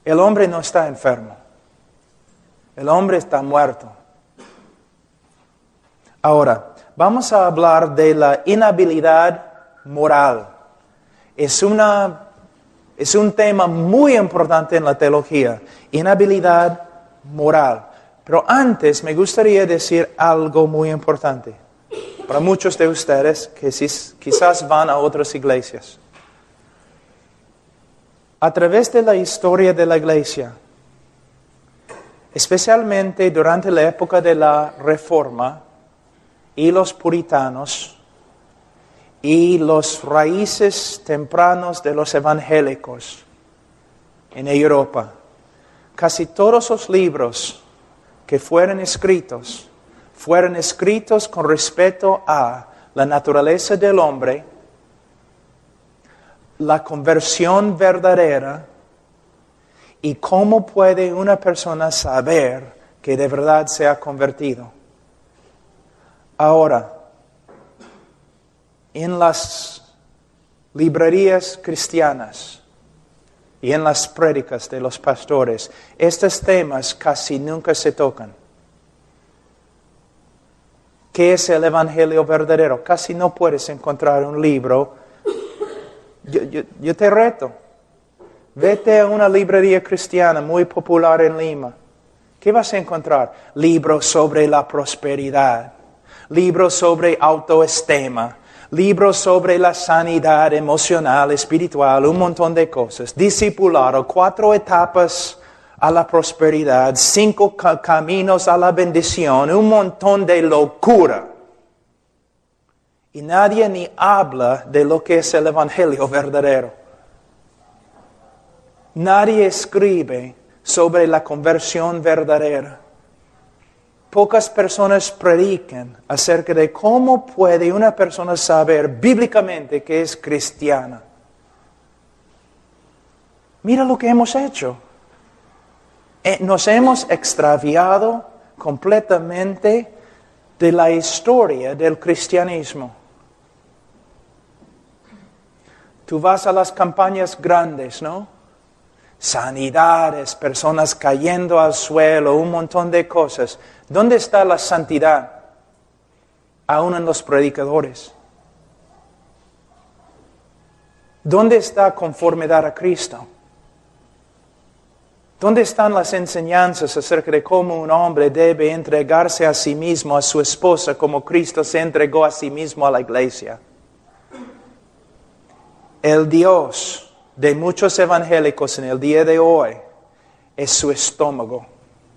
El hombre no está enfermo. El hombre está muerto. Ahora, vamos a hablar de la inhabilidad moral. Es un tema muy importante en la teología, inhabilidad moral. Pero antes me gustaría decir algo muy importante para muchos de ustedes que quizás van a otras iglesias. A través de la historia de la iglesia, especialmente durante la época de la Reforma y los puritanos y los raíces tempranos de los evangélicos en Europa, casi todos los libros que fueron escritos con respecto a la naturaleza del hombre, la conversión verdadera y cómo puede una persona saber que de verdad se ha convertido. Ahora, en las librerías cristianas y en las prédicas de los pastores, estos temas casi nunca se tocan. ¿Qué es el evangelio verdadero? Casi no puedes encontrar un libro. Yo te reto. Vete a una librería cristiana muy popular en Lima. ¿Qué vas a encontrar? Libros sobre la prosperidad, libros sobre autoestima, libros sobre la sanidad emocional, espiritual, un montón de cosas. Discipulado, 4 etapas a la prosperidad, 5 caminos a la bendición, un montón de locura. Y nadie ni habla de lo que es el evangelio verdadero. Nadie escribe sobre la conversión verdadera. Pocas personas predican acerca de cómo puede una persona saber bíblicamente que es cristiana. Mira lo que hemos hecho. Nos hemos extraviado completamente de la historia del cristianismo. Tú vas a las campañas grandes, ¿no? Sanidades, personas cayendo al suelo, un montón de cosas. ¿Dónde está la santidad? Aún en los predicadores. ¿Dónde está conformidad a Cristo? ¿Dónde están las enseñanzas acerca de cómo un hombre debe entregarse a sí mismo, a su esposa, como Cristo se entregó a sí mismo a la iglesia? El Dios de muchos evangélicos en el día de hoy es su estómago.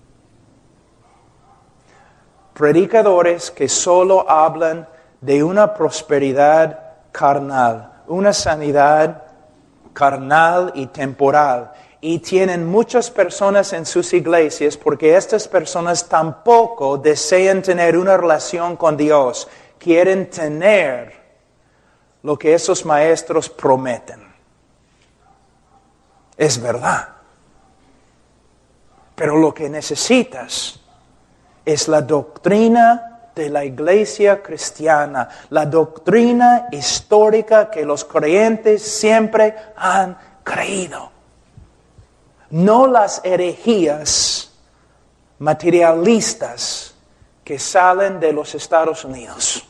Predicadores que solo hablan de una prosperidad carnal, una sanidad carnal y temporal. Y tienen muchas personas en sus iglesias porque estas personas tampoco desean tener una relación con Dios. Quieren tener lo que esos maestros prometen. Es verdad. Pero lo que necesitas es la doctrina de la iglesia cristiana, la doctrina histórica que los creyentes siempre han creído. No las herejías materialistas que salen de los Estados Unidos.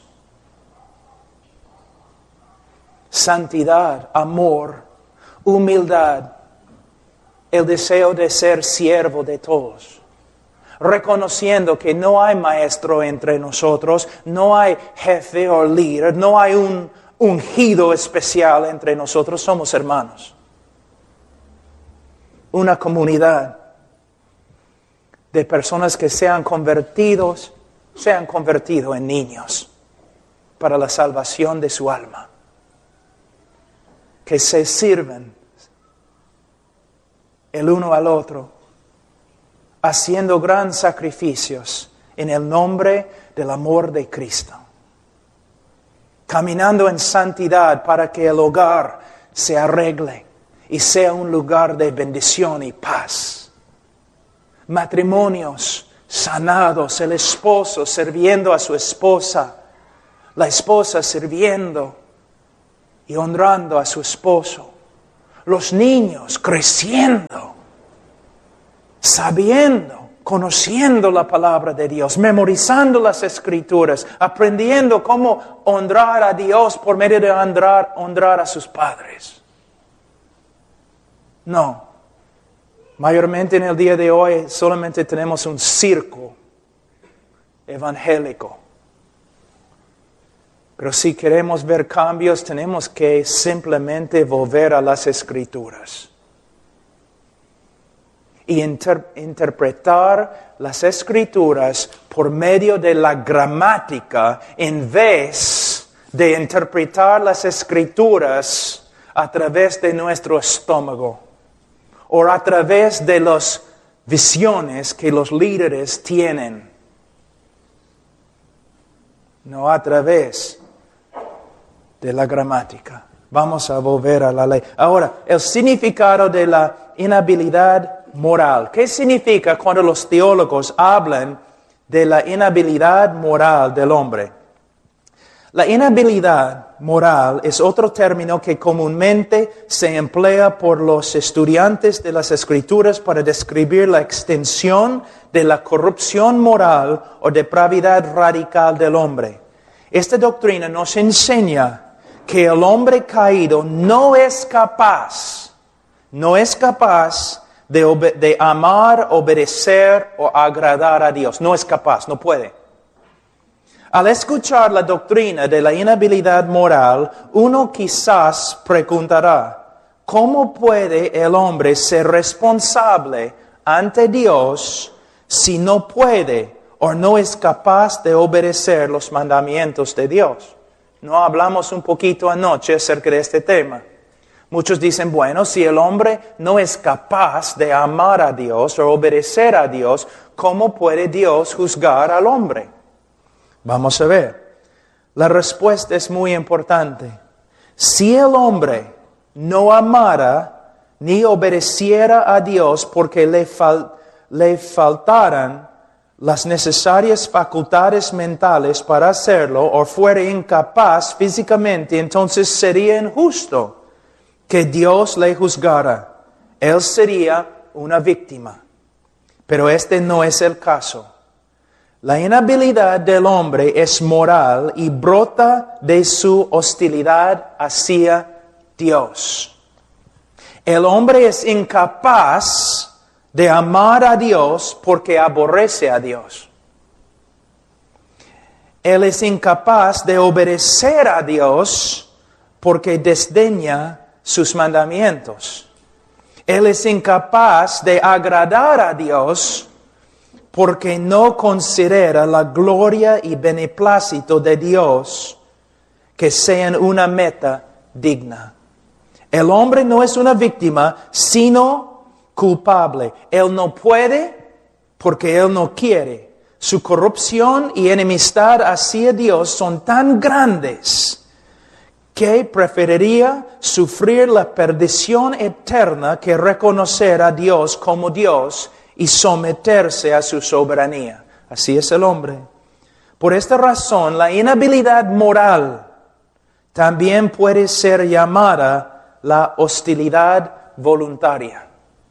Santidad, amor, humildad, el deseo de ser siervo de todos. Reconociendo que no hay maestro entre nosotros, no hay jefe o líder, no hay un ungido especial entre nosotros, somos hermanos. Una comunidad de personas que se han convertido en niños para la salvación de su alma. Que se sirven el uno al otro, haciendo grandes sacrificios en el nombre del amor de Cristo. Caminando en santidad para que el hogar se arregle y sea un lugar de bendición y paz. Matrimonios sanados, el esposo sirviendo a su esposa, la esposa sirviendo y honrando a su esposo. Los niños creciendo sabiendo, conociendo la palabra de Dios, memorizando las Escrituras, aprendiendo cómo honrar a Dios por medio de honrar a sus padres. No. Mayormente en el día de hoy solamente tenemos un circo evangélico. Pero si queremos ver cambios, tenemos que simplemente volver a las Escrituras. Y interpretar las Escrituras por medio de la gramática en vez de interpretar las Escrituras a través de nuestro estómago o a través de las visiones que los líderes tienen. No a través de la gramática. Vamos a volver a la ley. Ahora, el significado de la inhabilidad moral. ¿Qué significa cuando los teólogos hablan de la inhabilidad moral del hombre? La inhabilidad moral es otro término que comúnmente se emplea por los estudiantes de las Escrituras para describir la extensión de la corrupción moral o depravidad radical del hombre. Esta doctrina nos enseña que el hombre caído no es capaz de amar, obedecer o agradar a Dios. No es capaz, no puede. Al escuchar la doctrina de la inhabilidad moral, uno quizás preguntará, ¿cómo puede el hombre ser responsable ante Dios si no puede o no es capaz de obedecer los mandamientos de Dios? No hablamos un poquito anoche acerca de este tema. Muchos dicen, bueno, si el hombre no es capaz de amar a Dios o obedecer a Dios, ¿cómo puede Dios juzgar al hombre? Vamos a ver. La respuesta es muy importante. Si el hombre no amara ni obedeciera a Dios porque le faltaran las necesarias facultades mentales para hacerlo o fuera incapaz físicamente, entonces sería injusto que Dios le juzgara. Él sería una víctima. Pero este no es el caso. La inhabilidad del hombre es moral y brota de su hostilidad hacia Dios. El hombre es incapaz de amar a Dios porque aborrece a Dios. Él es incapaz de obedecer a Dios porque desdeña sus mandamientos. Él es incapaz de agradar a Dios porque no considera la gloria y beneplácito de Dios que sean una meta digna. El hombre no es una víctima, sino culpable. Él no puede porque él no quiere. Su corrupción y enemistad hacia Dios son tan grandes que preferiría sufrir la perdición eterna que reconocer a Dios como Dios y someterse a su soberanía. Así es el hombre. Por esta razón, la inhabilidad moral también puede ser llamada la hostilidad voluntaria.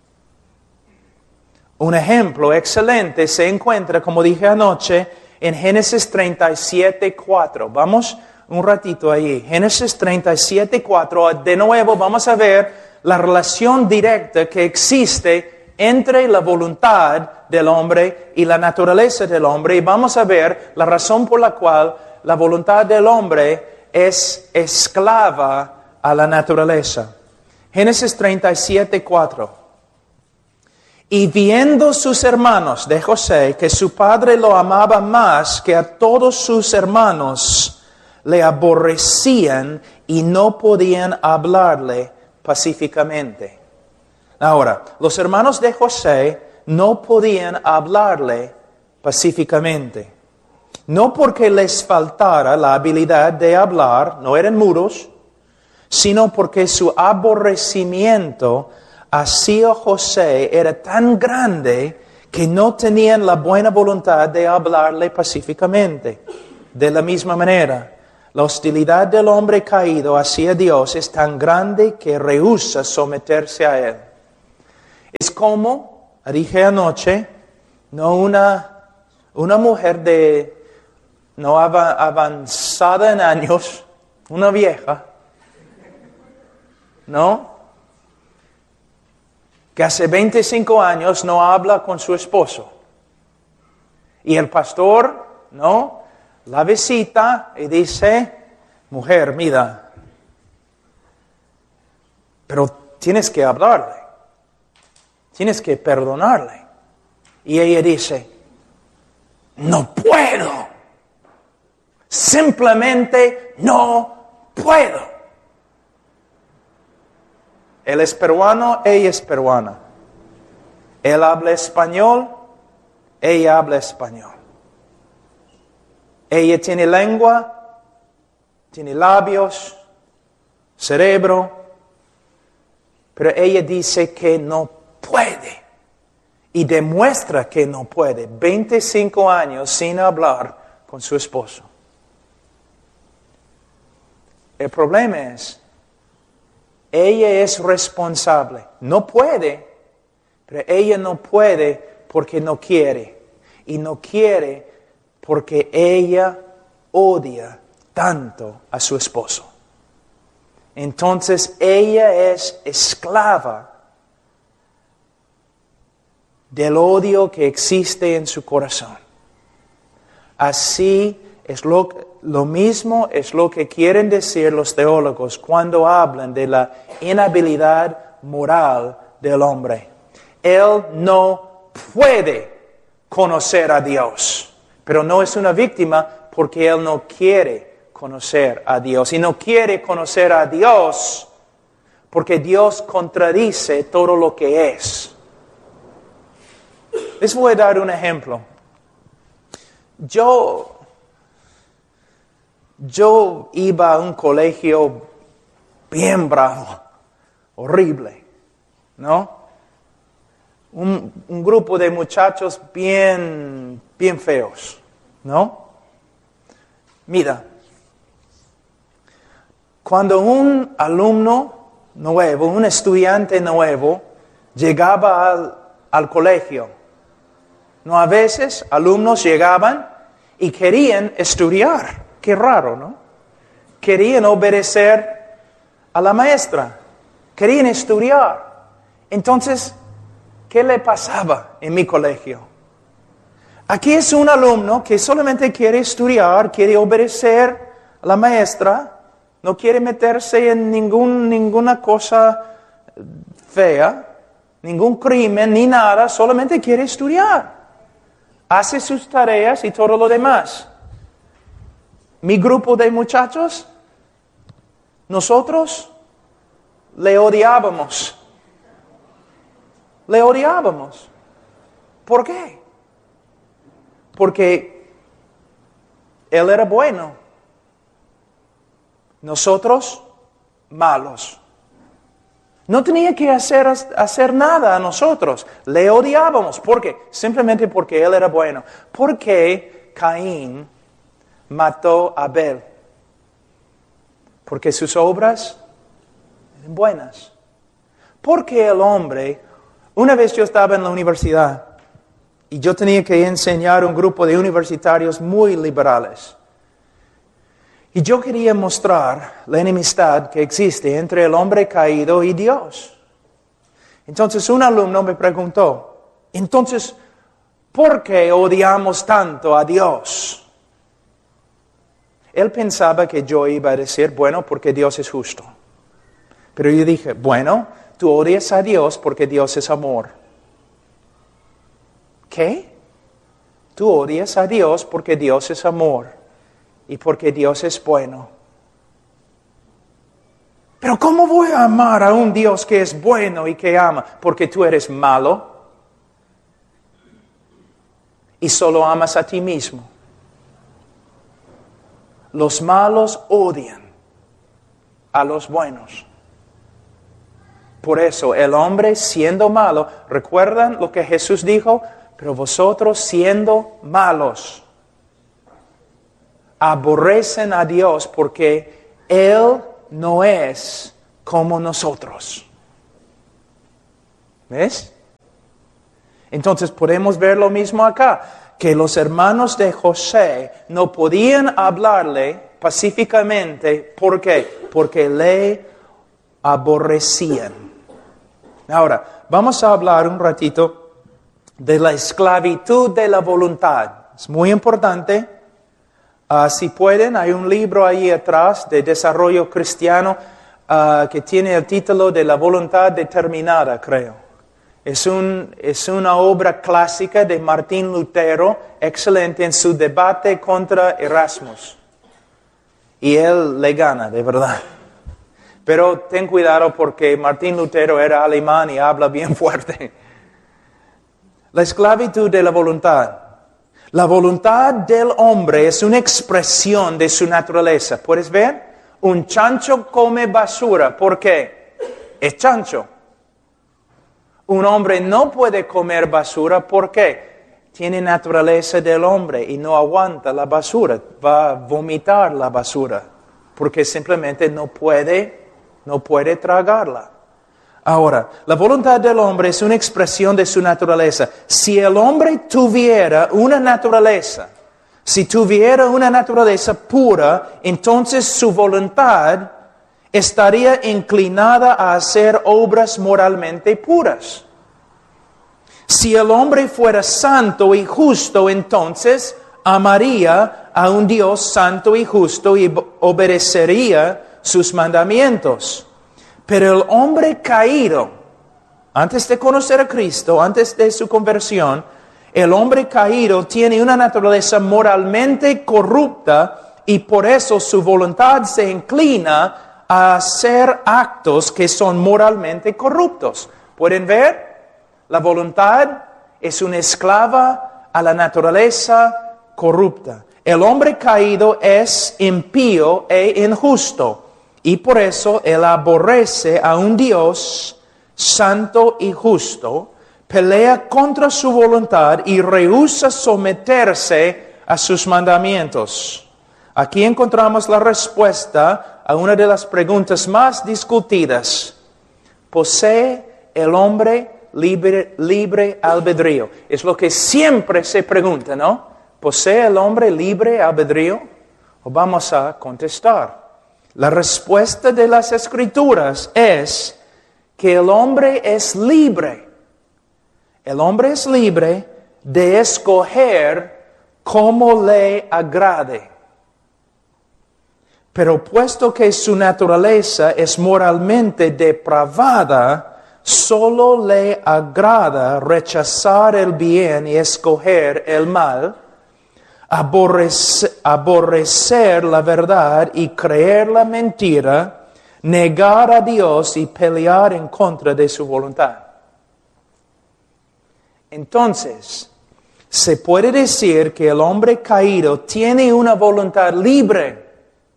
Un ejemplo excelente se encuentra, como dije anoche, en Génesis 37:4. Vamos un ratito ahí. Génesis 37:4. De nuevo vamos a ver la relación directa que existe entre la voluntad del hombre y la naturaleza del hombre. Y vamos a ver la razón por la cual la voluntad del hombre es esclava a la naturaleza. Génesis 37:4. Y viendo sus hermanos de José que su padre lo amaba más que a todos sus hermanos, le aborrecían y no podían hablarle pacíficamente. Ahora, los hermanos de José no podían hablarle pacíficamente. No porque les faltara la habilidad de hablar, no eran mudos, sino porque su aborrecimiento hacia José era tan grande que no tenían la buena voluntad de hablarle pacíficamente. De la misma manera, la hostilidad del hombre caído hacia Dios es tan grande que rehúsa someterse a Él. Es como dije anoche, no una mujer no avanzada en años, una vieja, ¿no? Que hace 25 años no habla con su esposo. Y el pastor, ¿no? La visita y dice, mujer, mira, pero tienes que hablarle, tienes que perdonarle. Y ella dice, no puedo, simplemente no puedo. Él es peruano, ella es peruana. Él habla español, ella habla español. Ella tiene lengua, tiene labios, cerebro, pero ella dice que no puede y demuestra que no puede. 25 años sin hablar con su esposo. El problema es, ella es responsable. No puede, pero ella no puede porque no quiere. Y no quiere porque ella odia tanto a su esposo. Entonces ella es esclava del odio que existe en su corazón. Así es lo mismo es lo que quieren decir los teólogos cuando hablan de la inhabilidad moral del hombre. Él no puede conocer a Dios, pero no es una víctima porque él no quiere conocer a Dios. Y no quiere conocer a Dios porque Dios contradice todo lo que es. Les voy a dar un ejemplo. Yo iba a un colegio bien bravo, horrible, ¿no? Un grupo de muchachos bien feos, ¿no? Mira, cuando un alumno nuevo, un estudiante nuevo, llegaba al colegio, no, a veces alumnos llegaban y querían estudiar. Qué raro, ¿no? Querían obedecer a la maestra. Querían estudiar. Entonces, ¿qué le pasaba en mi colegio? Aquí es un alumno que solamente quiere estudiar, quiere obedecer a la maestra, no quiere meterse en ninguna cosa fea, ningún crimen, ni nada, solamente quiere estudiar. Hace sus tareas y todo lo demás. Mi grupo de muchachos, nosotros le odiábamos. Le odiábamos. ¿Por qué? Porque él era bueno. Nosotros, malos. No tenía que hacer nada a nosotros. Le odiábamos. ¿Por qué? Simplemente porque él era bueno. ¿Por qué Caín mató a Abel? Porque sus obras eran buenas. Porque el hombre, una vez yo estaba en la universidad y yo tenía que enseñar a un grupo de universitarios muy liberales. Y yo quería mostrar la enemistad que existe entre el hombre caído y Dios. Entonces un alumno me preguntó, entonces, ¿por qué odiamos tanto a Dios? Él pensaba que yo iba a decir, bueno, porque Dios es justo. Pero yo dije, bueno, tú odias a Dios porque Dios es amor. ¿Qué? Tú odias a Dios porque Dios es amor. Y porque Dios es bueno. Pero ¿cómo voy a amar a un Dios que es bueno y que ama? Porque tú eres malo. Y solo amas a ti mismo. Los malos odian a los buenos. Por eso el hombre siendo malo, ¿recuerdan lo que Jesús dijo? Pero vosotros siendo malos, aborrecen a Dios porque Él no es como nosotros. ¿Ves? Entonces podemos ver lo mismo acá, que los hermanos de José no podían hablarle pacíficamente. ¿Por qué? Porque le aborrecían. Ahora, vamos a hablar un ratito de la esclavitud de la voluntad. Es muy importante. Si pueden, hay un libro ahí atrás de desarrollo cristiano que tiene el título de La voluntad determinada, creo. Es una obra clásica de Martín Lutero, excelente en su debate contra Erasmus. Y él le gana, de verdad. Pero ten cuidado porque Martín Lutero era alemán y habla bien fuerte. La esclavitud de la voluntad. La voluntad del hombre es una expresión de su naturaleza. ¿Puedes ver? Un chancho come basura. ¿Por qué? Es chancho. Un hombre no puede comer basura. ¿Por qué? Tiene naturaleza del hombre y no aguanta la basura. Va a vomitar la basura porque simplemente no puede tragarla. Ahora, la voluntad del hombre es una expresión de su naturaleza. Si el hombre tuviera una naturaleza pura, entonces su voluntad estaría inclinada a hacer obras moralmente puras. Si el hombre fuera santo y justo, entonces amaría a un Dios santo y justo y obedecería sus mandamientos. Pero el hombre caído, antes de conocer a Cristo, antes de su conversión, el hombre caído tiene una naturaleza moralmente corrupta y por eso su voluntad se inclina a hacer actos que son moralmente corruptos. ¿Pueden ver? La voluntad es una esclava a la naturaleza corrupta. El hombre caído es impío e injusto. Y por eso él aborrece a un Dios santo y justo, pelea contra su voluntad y rehúsa someterse a sus mandamientos. Aquí encontramos la respuesta a una de las preguntas más discutidas. ¿Posee el hombre libre albedrío? Es lo que siempre se pregunta, ¿no? ¿Posee el hombre libre albedrío? O vamos a contestar. La respuesta de las Escrituras es que el hombre es libre. El hombre es libre de escoger cómo le agrade. Pero puesto que su naturaleza es moralmente depravada, solo le agrada rechazar el bien y escoger el mal, aborrecer la verdad y creer la mentira, negar a Dios y pelear en contra de su voluntad. Entonces, se puede decir que el hombre caído tiene una voluntad libre,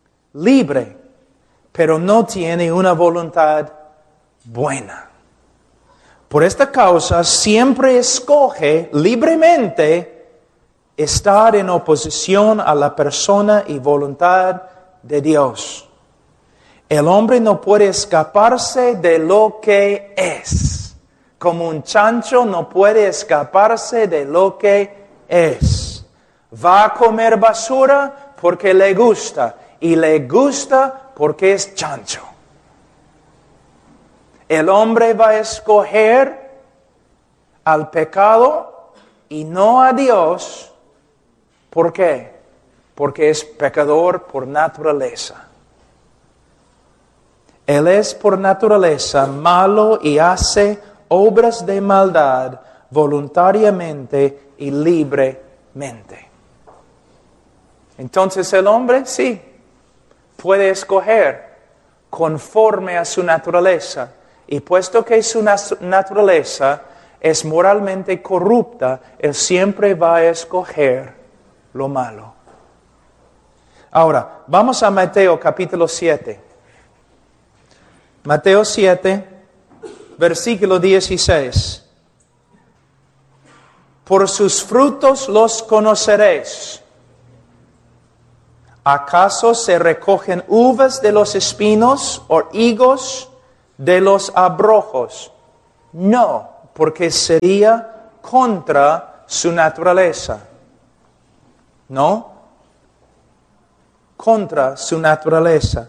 pero no tiene una voluntad buena. Por esta causa, siempre escoge libremente estar en oposición a la persona y voluntad de Dios. El hombre no puede escaparse de lo que es. Como un chancho no puede escaparse de lo que es. Va a comer basura porque le gusta. Y le gusta porque es chancho. El hombre va a escoger al pecado y no a Dios. ¿Por qué? Porque es pecador por naturaleza. Él es por naturaleza malo y hace obras de maldad voluntariamente y libremente. Entonces el hombre sí puede escoger conforme a su naturaleza. Y puesto que su naturaleza es moralmente corrupta, él siempre va a escoger lo malo. Ahora, vamos a Mateo capítulo 7. Mateo 7, versículo 16. Por sus frutos los conoceréis. ¿Acaso se recogen uvas de los espinos o higos de los abrojos? No, porque sería contra su naturaleza. ¿No? Contra su naturaleza.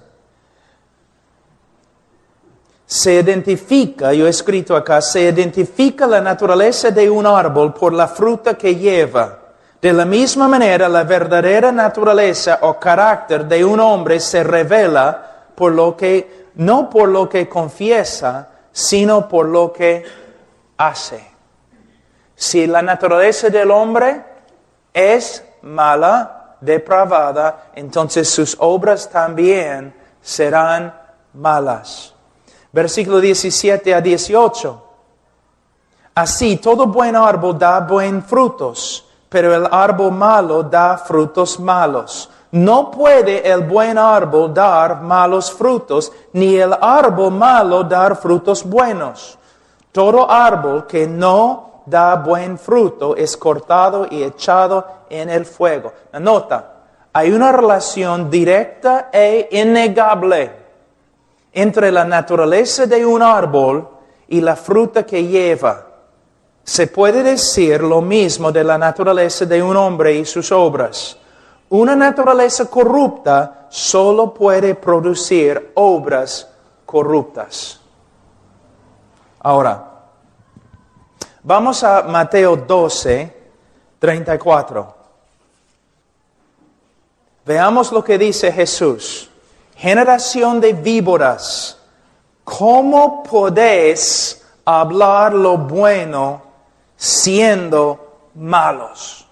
Se identifica, yo he escrito acá, se identifica la naturaleza de un árbol por la fruta que lleva. De la misma manera, la verdadera naturaleza o carácter de un hombre se revela no por lo que confiesa, sino por lo que hace. Si la naturaleza del hombre es mala, depravada, entonces sus obras también serán malas. Versículo 17 a 18. Así, todo buen árbol da buen frutos, pero el árbol malo da frutos malos. No puede el buen árbol dar malos frutos, ni el árbol malo dar frutos buenos. Todo árbol que no da buen fruto es cortado y echado en el fuego. Nota, hay una relación directa e innegable entre la naturaleza de un árbol y la fruta que lleva. Se puede decir lo mismo de la naturaleza de un hombre y sus obras. Una naturaleza corrupta solo puede producir obras corruptas. Ahora, vamos a Mateo 12, 34. Veamos lo que dice Jesús. Generación de víboras, ¿cómo podéis hablar lo bueno siendo malos?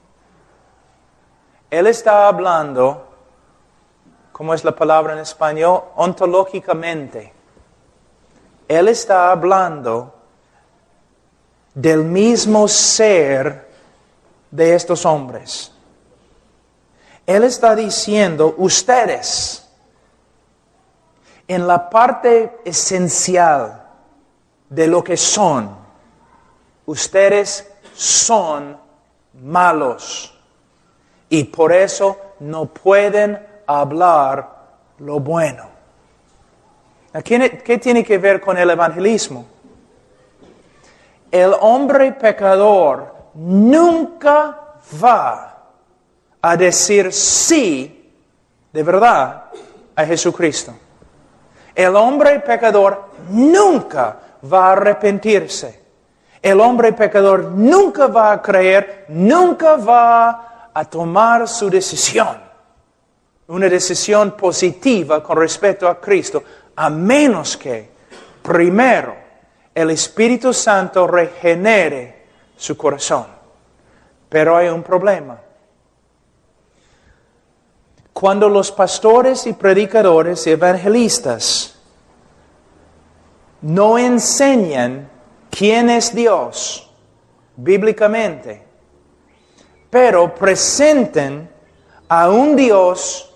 Él está hablando, ¿cómo es la palabra en español? Ontológicamente. Él está hablando del mismo ser de estos hombres. Él está diciendo, ustedes, en la parte esencial de lo que son, ustedes son malos. Y por eso no pueden hablar lo bueno. ¿Qué tiene que ver con el evangelismo? El hombre pecador nunca va a decir sí, de verdad, a Jesucristo. El hombre pecador nunca va a arrepentirse. El hombre pecador nunca va a creer, nunca va a tomar su decisión. Una decisión positiva con respecto a Cristo, a menos que primero el Espíritu Santo regenere su corazón. Pero hay un problema. Cuando los pastores y predicadores y evangelistas no enseñan quién es Dios bíblicamente, pero presenten a un Dios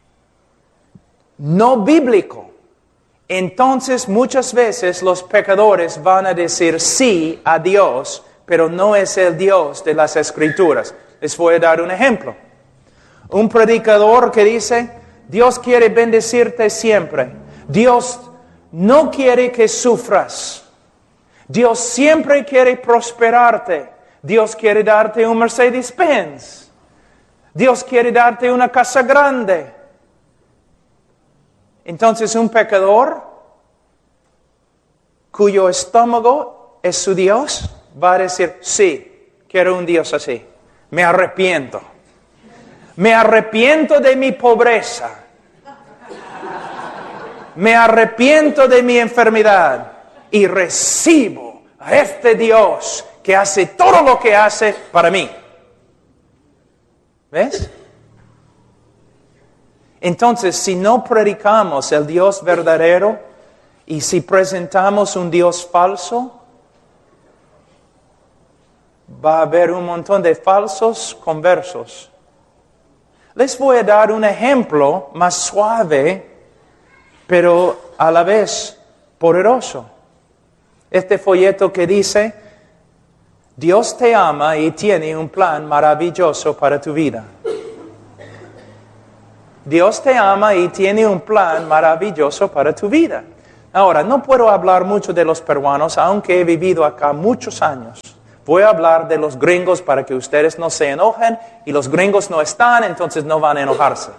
no bíblico, entonces muchas veces los pecadores van a decir sí a Dios, pero no es el Dios de las Escrituras. Les voy a dar un ejemplo. Un predicador que dice, Dios quiere bendecirte siempre. Dios no quiere que sufras. Dios siempre quiere prosperarte. Dios quiere darte un Mercedes-Benz. Dios quiere darte una casa grande. Entonces un pecador cuyo estómago es su Dios va a decir, sí, quiero un Dios así. Me arrepiento. Me arrepiento de mi pobreza. Me arrepiento de mi enfermedad. Y recibo a este Dios que hace todo lo que hace para mí. ¿Ves? Entonces, si no predicamos el Dios verdadero y si presentamos un Dios falso, va a haber un montón de falsos conversos. Les voy a dar un ejemplo más suave, pero a la vez poderoso. Este folleto que dice, Dios te ama y tiene un plan maravilloso para tu vida. Dios te ama y tiene un plan maravilloso para tu vida. Ahora, no puedo hablar mucho de los peruanos, aunque he vivido acá muchos años. Voy a hablar de los gringos para que ustedes no se enojen, y los gringos no están, entonces no van a enojarse.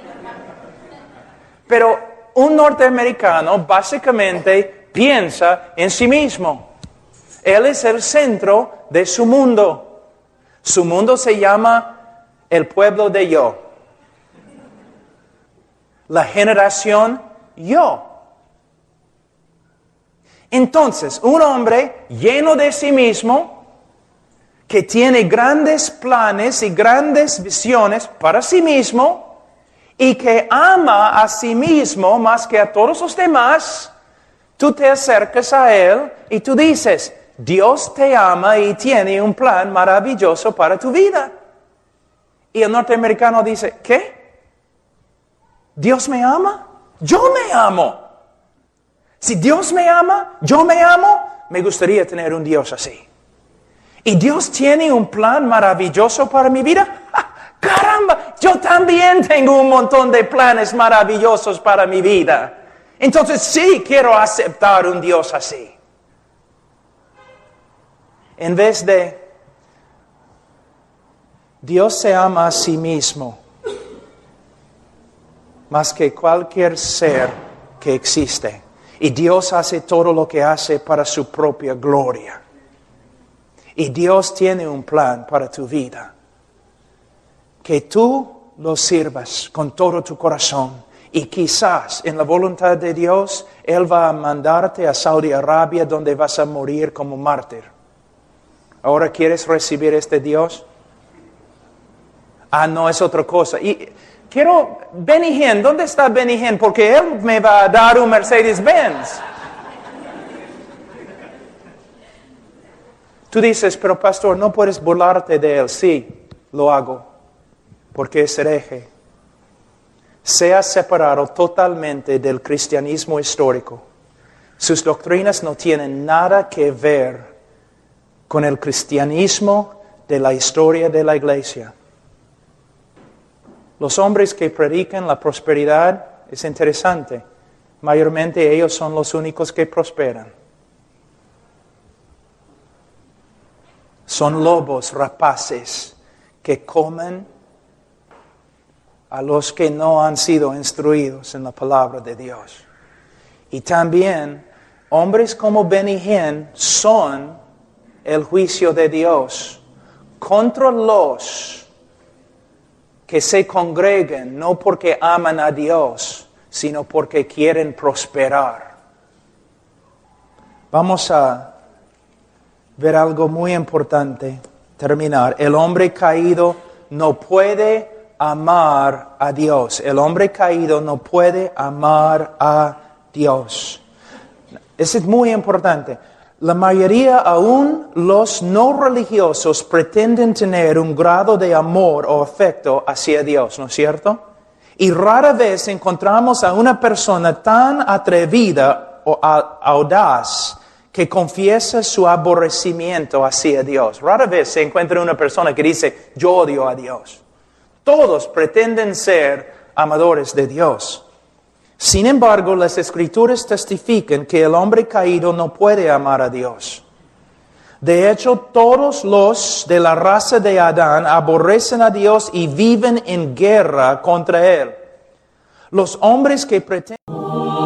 Pero un norteamericano básicamente piensa en sí mismo. Él es el centro de su mundo. Su mundo se llama el pueblo de yo. La generación yo. Entonces, un hombre lleno de sí mismo, que tiene grandes planes y grandes visiones para sí mismo, y que ama a sí mismo más que a todos los demás, tú te acercas a él y tú dices, Dios te ama y tiene un plan maravilloso para tu vida. Y el norteamericano dice, ¿qué? ¿Dios me ama? Yo me amo. Si Dios me ama, yo me amo, me gustaría tener un Dios así. ¿Y Dios tiene un plan maravilloso para mi vida? ¡Ah, caramba! Yo también tengo un montón de planes maravillosos para mi vida. Entonces sí quiero aceptar un Dios así. En vez de Dios se ama a sí mismo más que cualquier ser que existe. Y Dios hace todo lo que hace para su propia gloria. Y Dios tiene un plan para tu vida. Que tú lo sirvas con todo tu corazón. Y quizás en la voluntad de Dios, Él va a mandarte a Saudi Arabia donde vas a morir como mártir. ¿Ahora quieres recibir este Dios? Ah, no, es otra cosa. Y quiero, Benny Hinn, ¿dónde está Benny Hinn? Porque él me va a dar un Mercedes-Benz. Tú dices, pero pastor, no puedes burlarte de él. Sí, lo hago, porque es hereje. Se ha separado totalmente del cristianismo histórico. Sus doctrinas no tienen nada que ver con el cristianismo de la historia de la iglesia. Los hombres que predican la prosperidad, es interesante, mayormente ellos son los únicos que prosperan. Son lobos rapaces que comen a los que no han sido instruidos en la palabra de Dios. Y también, hombres como Benny Hinn son el juicio de Dios contra los que se congreguen no porque aman a Dios, sino porque quieren prosperar. Vamos a ver algo muy importante, terminar. El hombre caído no puede amar a Dios. El hombre caído no puede amar a Dios. Eso es muy importante. La mayoría, aún los no religiosos, pretenden tener un grado de amor o afecto hacia Dios, ¿no es cierto? Y rara vez encontramos a una persona tan atrevida o audaz que confiesa su aborrecimiento hacia Dios. Rara vez se encuentra una persona que dice, yo odio a Dios. Todos pretenden ser amadores de Dios. Sin embargo, las Escrituras testifican que el hombre caído no puede amar a Dios. De hecho, todos los de la raza de Adán aborrecen a Dios y viven en guerra contra Él. Los hombres que pretenden